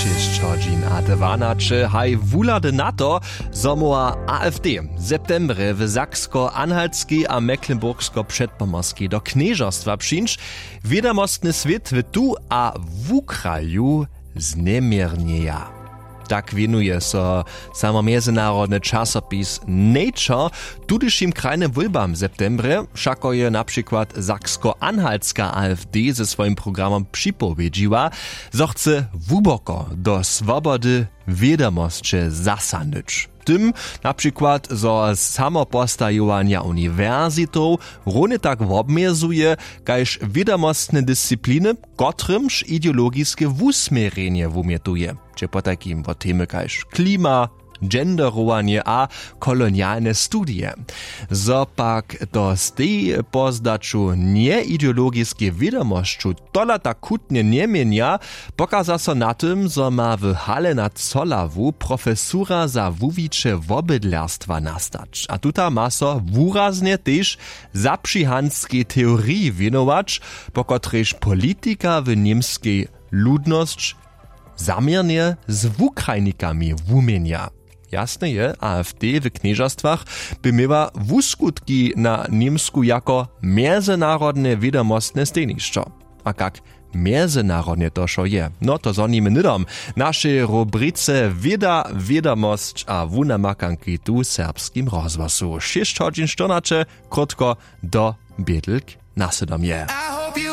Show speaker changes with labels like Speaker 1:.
Speaker 1: 6:12 haj wulady na to, zomoa AfD w septembre w Saksko-Anhaltskiej a Mecklenburgsko-Przedpomorskiej do knieżostwa przyjść, wiadomostny świat w tu a w kraju znemiernieja. Tak winuje so samo międzynarodny czasopis Nature tudyszym krajnym wólbam w septembre, szako je na przykład Saksko-Anhaltska AfD ze swoim programem przypowiedziła, że chce głęboko do swobody wiadomości zasanyć. Tym na przykład, że samopostajowania uniwersytetów równie tak obmezuje, kajż wiadomostne dyscypliny, kotrymż ideologiskie wusmierenie wumietuje. Cze po takim po temy kajż klima, genderowanie a kolonialne studie. Zopak to z tej pozdaczu nieideologiskie wiadomości tola tak kutnie nie mienia, pokaza so na tym, że ma w hale nad Zolawu profesura za wuwicze wobydlerstwa nastać. A tuta ma so wuraznie też zaprzyhanskiej teorii winować, po którejż polityka w niemskiej ludność zamiernie z wukrajnikami wumienia. Jasne je, AfD w knieżastwach by miała wuskutki na Niemsku jako międzynarodne wiadomostne stejniszczo. A jak międzynarodnie to szo je? No to zonimy nydom. Nasze rubryce wiadomość a wunamakanki tu serbskim rozwasu. 6:14, krótko do biedelk nasydom je.